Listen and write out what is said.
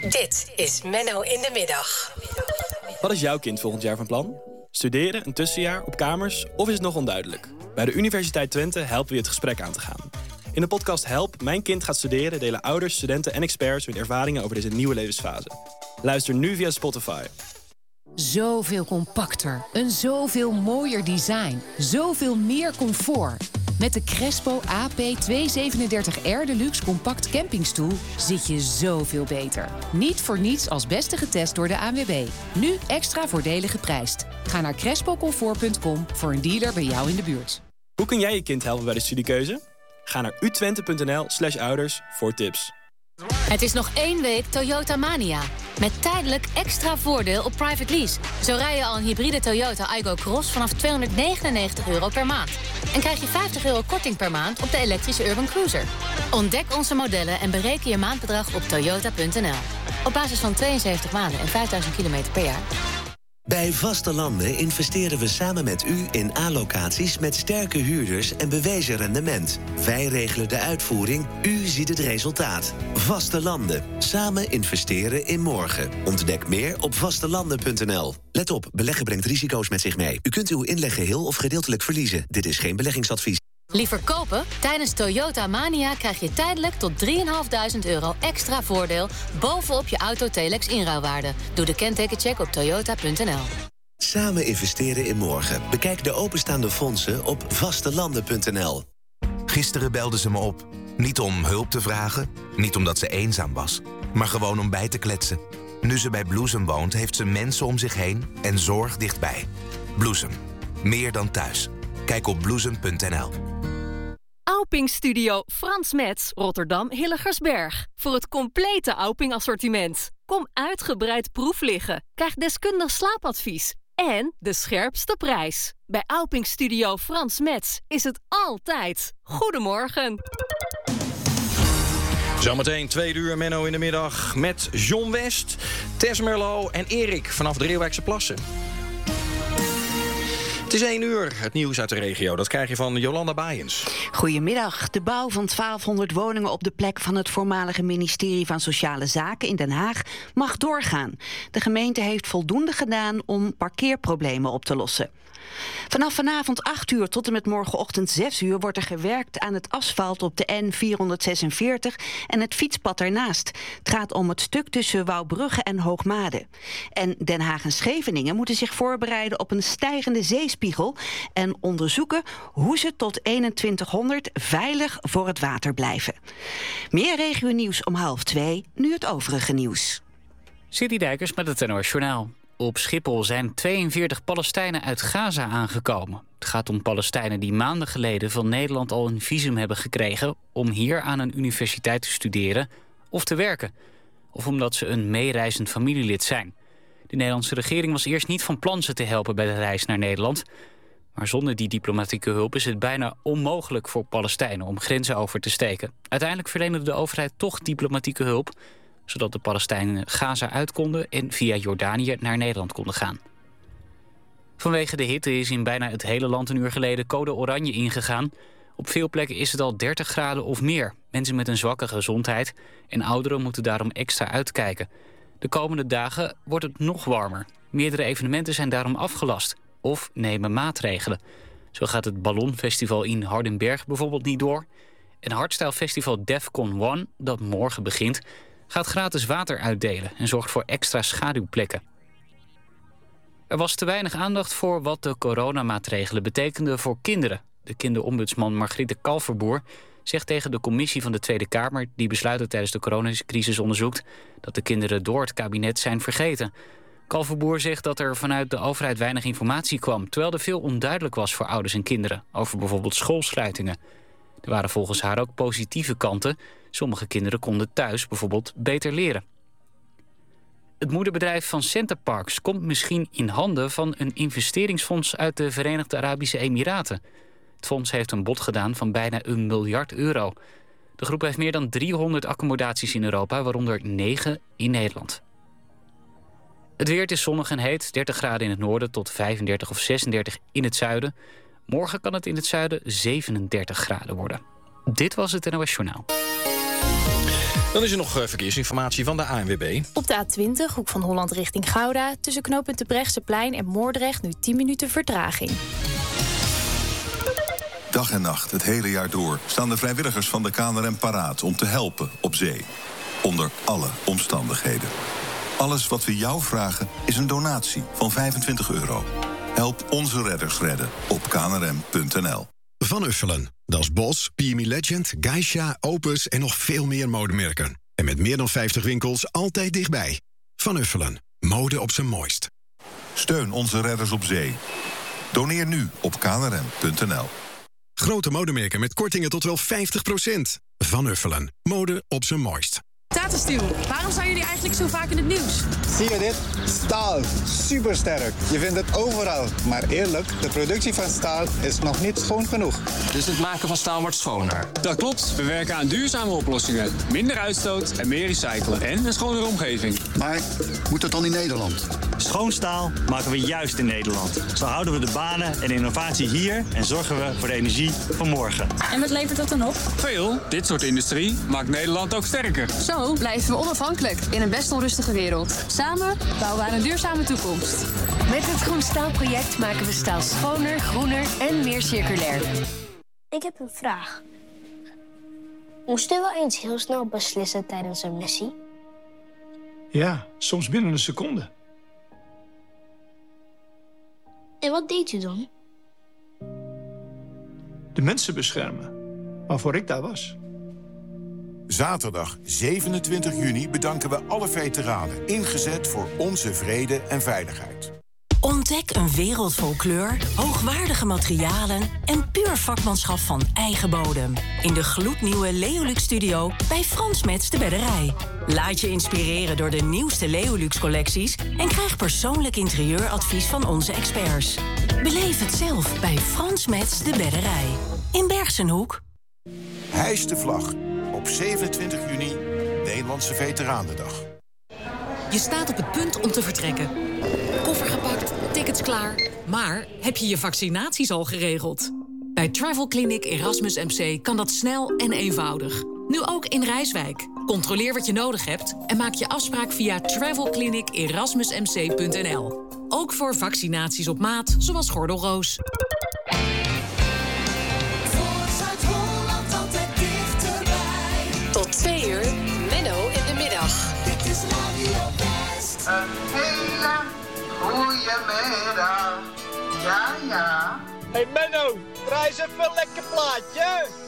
Dit is Menno in de Middag. Wat is jouw kind volgend jaar van plan? Studeren, een tussenjaar, op kamers of is het nog onduidelijk? Bij de Universiteit Twente helpen we je het gesprek aan te gaan. In de podcast Help, mijn kind gaat studeren delen ouders, studenten en experts hun ervaringen over deze nieuwe levensfase. Luister nu via Spotify. Zoveel compacter, een zoveel mooier design, zoveel meer comfort. Met de Crespo AP237R Deluxe Compact Campingstoel zit je zoveel beter. Niet voor niets als beste getest door de ANWB. Nu extra voordelig geprijsd. Ga naar crespocomfort.com voor een dealer bij jou in de buurt. Hoe kun jij je kind helpen bij de studiekeuze? Ga naar utwente.nl/ouders voor tips. Het is nog 1 week Toyota Mania. Met tijdelijk extra voordeel op private lease. Zo rij je al een hybride Toyota Aygo Cross vanaf €299 per maand. En krijg je €50 korting per maand op de elektrische Urban Cruiser. Ontdek onze modellen en bereken je maandbedrag op toyota.nl. Op basis van 72 maanden en 5000 kilometer per jaar. Bij Vaste Landen investeren we samen met u in A-locaties met sterke huurders en bewezen rendement. Wij regelen de uitvoering, u ziet het resultaat. Vaste Landen. Samen investeren in morgen. Ontdek meer op vastelanden.nl. Let op, beleggen brengt risico's met zich mee. U kunt uw inleg geheel of gedeeltelijk verliezen. Dit is geen beleggingsadvies. Liever kopen? Tijdens Toyota Mania krijg je tijdelijk tot €3.500 extra voordeel bovenop je auto Telex inruilwaarde. Doe de kentekencheck op toyota.nl. Samen investeren in morgen. Bekijk de openstaande fondsen op vastelanden.nl. Gisteren belde ze me op. Niet om hulp te vragen, niet omdat ze eenzaam was, maar gewoon om bij te kletsen. Nu ze bij Bloesem woont, heeft ze mensen om zich heen en zorg dichtbij. Bloesem. Meer dan thuis. Kijk op bloesem.nl. Auping Studio Frans Metz, Rotterdam Hilligersberg. Voor het complete Auping assortiment. Kom uitgebreid proef liggen. Krijg deskundig slaapadvies. En de scherpste prijs. Bij Auping Studio Frans Metz is het altijd. Goedemorgen. Zometeen 2 uur Menno in de Middag met John West, Tess Merlo en Erik vanaf de Reeuwijkse Plassen. Het is 1 uur, het nieuws uit de regio. Dat krijg je van Jolanda Baaiens. Goedemiddag. De bouw van 1200 woningen op de plek van het voormalige ministerie van Sociale Zaken in Den Haag mag doorgaan. De gemeente heeft voldoende gedaan om parkeerproblemen op te lossen. Vanaf vanavond 8 uur tot en met morgenochtend 6 uur wordt er gewerkt aan het asfalt op de N446 en het fietspad ernaast. Het gaat om het stuk tussen Wouwbrugge en Hoogmade. En Den Haag en Scheveningen moeten zich voorbereiden op een stijgende zeespiegel en onderzoeken hoe ze tot 2100 veilig voor het water blijven. Meer regionieuws om 1:30, nu het overige nieuws. City Dijkers met het NOS Journaal. Op Schiphol zijn 42 Palestijnen uit Gaza aangekomen. Het gaat om Palestijnen die maanden geleden van Nederland al een visum hebben gekregen om hier aan een universiteit te studeren of te werken. Of omdat ze een meereizend familielid zijn. De Nederlandse regering was eerst niet van plan ze te helpen bij de reis naar Nederland. Maar zonder die diplomatieke hulp is het bijna onmogelijk voor Palestijnen om grenzen over te steken. Uiteindelijk verleende de overheid toch diplomatieke hulp, zodat de Palestijnen Gaza uit konden en via Jordanië naar Nederland konden gaan. Vanwege de hitte is in bijna het hele land een uur geleden code oranje ingegaan. Op veel plekken is het al 30 graden of meer. Mensen met een zwakke gezondheid en ouderen moeten daarom extra uitkijken. De komende dagen wordt het nog warmer. Meerdere evenementen zijn daarom afgelast of nemen maatregelen. Zo gaat het Ballonfestival in Hardenberg bijvoorbeeld niet door. En hardstylefestival Defcon One, dat morgen begint, gaat gratis water uitdelen en zorgt voor extra schaduwplekken. Er was te weinig aandacht voor wat de coronamaatregelen betekenden voor kinderen. De kinderombudsman Margriete Kalverboer zegt tegen de commissie van de Tweede Kamer, die besluiten tijdens de coronacrisis onderzoekt, dat de kinderen door het kabinet zijn vergeten. Kalverboer zegt dat er vanuit de overheid weinig informatie kwam, terwijl er veel onduidelijk was voor ouders en kinderen over bijvoorbeeld schoolsluitingen. Er waren volgens haar ook positieve kanten. Sommige kinderen konden thuis bijvoorbeeld beter leren. Het moederbedrijf van Centerparks komt misschien in handen van een investeringsfonds uit de Verenigde Arabische Emiraten. Het fonds heeft een bod gedaan van bijna €1 miljard. De groep heeft meer dan 300 accommodaties in Europa, waaronder 9 in Nederland. Het weer is zonnig en heet, 30 graden in het noorden tot 35 of 36 in het zuiden. Morgen kan het in het zuiden 37 graden worden. Dit was het NOS Journaal. Dan is er nog verkeersinformatie van de ANWB. Op de A20, hoek van Holland richting Gouda, tussen knooppunt de Brechtseplein en Moordrecht nu 10 minuten vertraging. Dag en nacht, het hele jaar door, staan de vrijwilligers van de KNRM paraat om te helpen op zee. Onder alle omstandigheden. Alles wat we jou vragen is een donatie van €25. Help onze redders redden op knrm.nl. Van Uffelen. Dat is Bos, PME Legend, Geisha, Opus en nog veel meer modemerken. En met meer dan 50 winkels altijd dichtbij. Van Uffelen. Mode op zijn mooist. Steun onze redders op zee. Doneer nu op knrm.nl. Grote modemerken met kortingen tot wel 50%. Van Uffelen. Mode op zijn mooist. Tata Steel, waarom zijn jullie eigenlijk zo vaak in het nieuws? Zie je dit? Staal. Supersterk. Je vindt het overal. Maar eerlijk, de productie van staal is nog niet schoon genoeg. Dus het maken van staal wordt schoner? Dat klopt. We werken aan duurzame oplossingen. Minder uitstoot en meer recyclen. En een schonere omgeving. Maar moet het dan in Nederland? Schoon staal maken we juist in Nederland. Zo houden we de banen en innovatie hier en zorgen we voor de energie van morgen. En wat levert dat dan op? Veel. Dit soort industrie maakt Nederland ook sterker. Zo blijven we onafhankelijk in een best onrustige wereld. Samen bouwen we aan een duurzame toekomst. Met het Groen Staalproject maken we staal schoner, groener en meer circulair. Ik heb een vraag. Moest u wel eens heel snel beslissen tijdens een missie? Ja, soms binnen een seconde. En wat deed u dan? De mensen beschermen, waarvoor ik daar was. Zaterdag 27 juni bedanken we alle veteranen, ingezet voor onze vrede en veiligheid. Ontdek een wereld vol kleur, hoogwaardige materialen en puur vakmanschap van eigen bodem. In de gloednieuwe Leolux Studio bij Frans Metz de Bedderij. Laat je inspireren door de nieuwste Leolux collecties en krijg persoonlijk interieuradvies van onze experts. Beleef het zelf bij Frans Metz de Bedderij. In Bergsenhoek. Hijs de vlag. Op 27 juni, Nederlandse Veteranendag. Je staat op het punt om te vertrekken. Koffer gepakt, tickets klaar. Maar heb je je vaccinaties al geregeld? Bij Travel Clinic Erasmus MC kan dat snel en eenvoudig. Nu ook in Rijswijk. Controleer wat je nodig hebt en maak je afspraak via travelclinicerasmusmc.nl. Ook voor vaccinaties op maat, zoals gordelroos. Tot 2 uur, Menno in de middag. Dit is Radio West. Een hele goede middag. Ja, ja. Hey Menno, draai eens even een lekker plaatje.